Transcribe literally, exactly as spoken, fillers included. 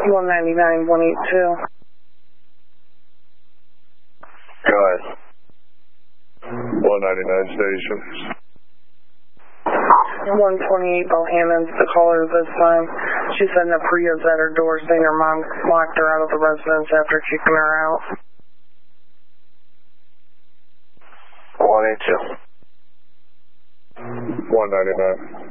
one ninety-nine, one eighty-two. Go ahead. one ninety-nine station. one twenty-eight Bohannon's the caller this time. She said Napria's at her door saying her mom locked her out of the residence after kicking her out. one eighty-two. one ninety-nine.